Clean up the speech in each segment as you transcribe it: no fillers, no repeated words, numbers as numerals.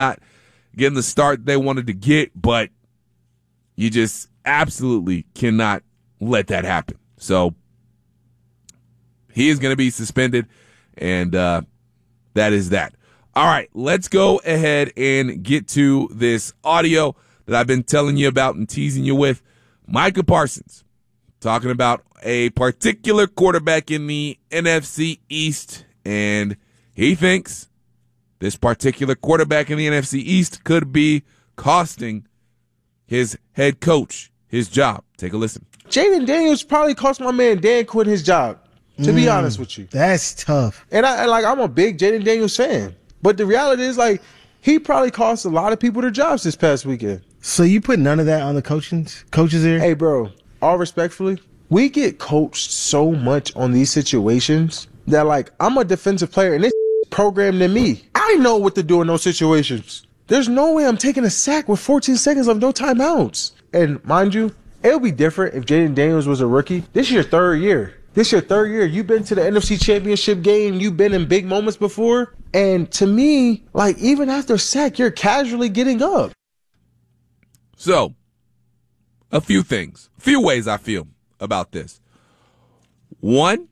not getting the start they wanted to get, but you just absolutely cannot let that happen. So he is going to be suspended, and that is that. All right, let's go ahead and get to this audio that I've been telling you about and teasing you with. Micah Parsons talking about a particular quarterback in the NFC East, and he thinks this particular quarterback in the NFC East could be costing his head coach his job. Take a listen. Jaden Daniels probably cost my man Dan Quinn his job, to be honest with you. That's tough. And I'm a big Jaden Daniels fan. But the reality is, like, he probably cost a lot of people their jobs this past weekend. So you put none of that on the coaches here? Hey, bro, all respectfully, we get coached so much on these situations that, like, I'm a defensive player and this programmed in me. I know what to do in those situations. There's no way I'm taking a sack with 14 seconds of no timeouts. And mind you, it would be different if Jaden Daniels was a rookie. This is your third year. You've been to the NFC Championship game. You've been in big moments before. And to me, like, even after sack, you're casually getting up. So, a few ways I feel about this. One,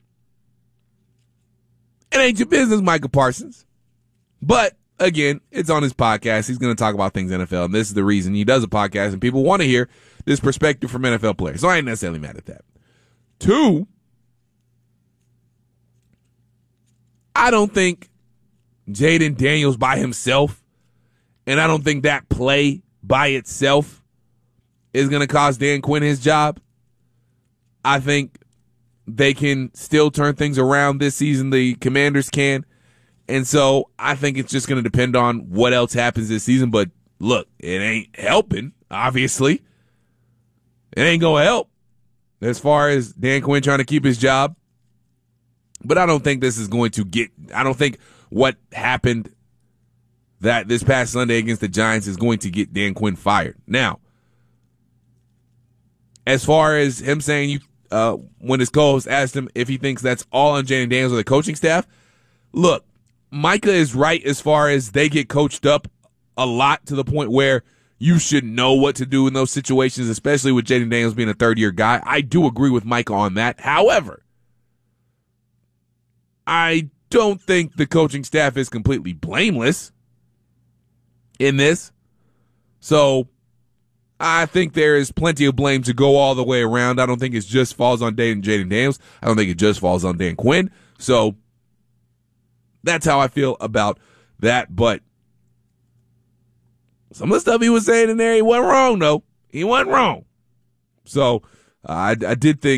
it ain't your business, Micah Parsons. But, again, it's on his podcast. He's going to talk about things NFL, and this is the reason he does a podcast, and people want to hear this perspective from NFL players. So I ain't necessarily mad at that. Two, I don't think Jaden Daniels by himself, and I don't think that play by itself is going to cost Dan Quinn his job. I think they can still turn things around this season. The Commanders can. And so I think it's just going to depend on what else happens this season. But look, it ain't helping, obviously. It ain't going to help as far as Dan Quinn trying to keep his job. But I don't think this is going to I don't think what happened that this past Sunday against the Giants is going to get Dan Quinn fired. Now, as far as him saying when his co-host asked him if he thinks that's all on Jaden Daniels or the coaching staff, look, Micah is right as far as they get coached up a lot to the point where you should know what to do in those situations, especially with Jaden Daniels being a third-year guy. I do agree with Micah on that. However, I don't think the coaching staff is completely blameless in this. So I think there is plenty of blame to go all the way around. I don't think it just falls on Jaden Daniels. I don't think it just falls on Dan Quinn. So that's how I feel about that. But some of the stuff he was saying in there, he wasn't wrong, though. He wasn't wrong. So I did think